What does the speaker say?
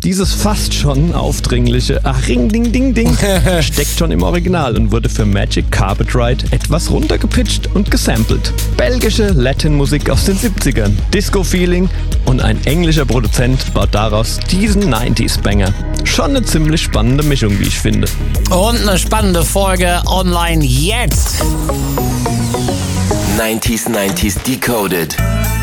Dieses fast schon aufdringliche Ach Ring Ding Ding Ding steckt schon im Original und wurde für Magic Carpet Ride etwas runtergepitcht und gesampelt. Belgische Latin-Musik aus den 70ern, Disco-Feeling und ein englischer Produzent baut daraus diesen 90s-Banger. Schon eine ziemlich spannende Mischung, wie ich finde. Und eine spannende Folge online jetzt. 90s Decoded.